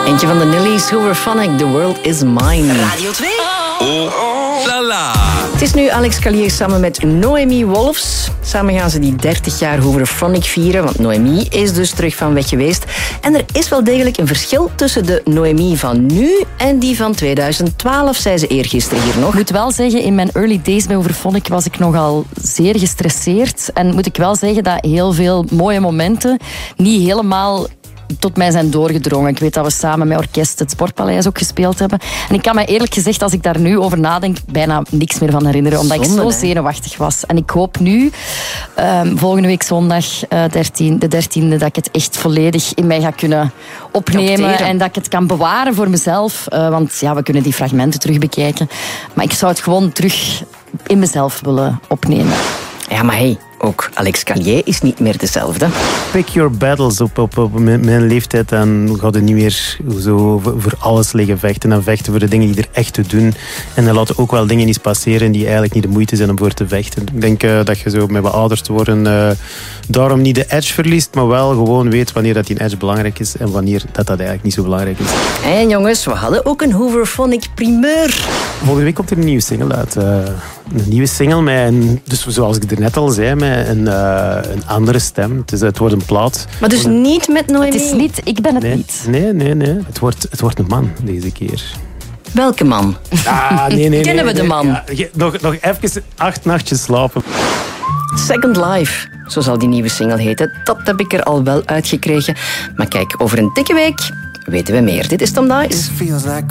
Eentje van de Nillies, Hooverphonic, The World Is Mine. Radio 2. Oh, la la. Het is nu Alex Calier samen met Noémie Wolfs. Samen gaan ze die 30 jaar Hooverphonic vieren, want Noémie is dus terug van weg geweest. En er is wel degelijk een verschil tussen de Noémie van nu en die van 2012, zei ze eergisteren hier nog. Ik moet wel zeggen, in mijn early days bij Hooverphonic was ik nogal zeer gestresseerd. En moet ik wel zeggen dat heel veel mooie momenten niet helemaal tot mij zijn doorgedrongen. Ik weet dat we samen met orkest het Sportpaleis ook gespeeld hebben. En ik kan me eerlijk gezegd, als ik daar nu over nadenk, bijna niks meer van herinneren. Omdat ik zo zenuwachtig was. En ik hoop nu, volgende week zondag, de 13e, dat ik het echt volledig in mij ga kunnen opnemen. En dat ik het kan bewaren voor mezelf. Want ja, we kunnen die fragmenten terug bekijken. Maar ik zou het gewoon terug in mezelf willen opnemen. Ja, maar hey, ook Alex Calier is niet meer dezelfde. Pick your battles op mijn leeftijd. Dan gaat het niet meer zo voor alles liggen vechten. En vechten voor de dingen die er echt te doen. En dan laten ook wel dingen eens passeren die eigenlijk niet de moeite zijn om voor te vechten. Ik denk dat je zo met wat ouder te worden daarom niet de edge verliest, maar wel gewoon weet wanneer dat die edge belangrijk is en wanneer dat eigenlijk niet zo belangrijk is. En jongens, we hadden ook een Hooverphonic primeur. Volgende week komt er een nieuwe single uit. Een nieuwe single met, dus zoals ik er net al zei, met een andere stem. Het wordt een plaat. Maar dus niet met Noémie? Het is niet, ik ben het niet. Nee. Het wordt een man deze keer. Welke man? Nee. Kennen we de man? Ja, nog even 8 nachtjes slapen. Second Life, zo zal die nieuwe single heten. Dat heb ik er al wel uitgekregen. Maar kijk, over een dikke week weten we meer. Dit is Tom Dice.